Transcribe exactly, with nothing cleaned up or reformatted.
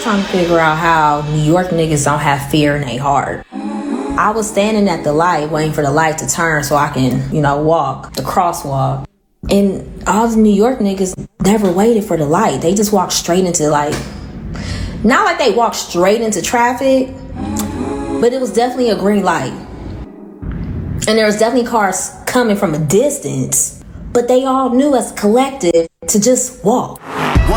trying to figure out how New York niggas don't have fear in their heart. I was standing at the light waiting for the light to turn so I can, you know, walk the crosswalk. And all the New York niggas never waited for the light. They just walked straight into, like, not like they walked straight into traffic, but it was definitely a green light. And there was definitely cars coming from a distance, but they all knew as a collective to just walk.